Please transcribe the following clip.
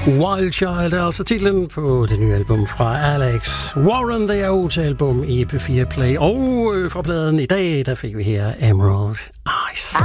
Wild Child er altså titlen på det nye album fra Alex Warren. Det er OT-album i P4 Play. Og fra pladen i dag, der fik vi her Emerald Eyes.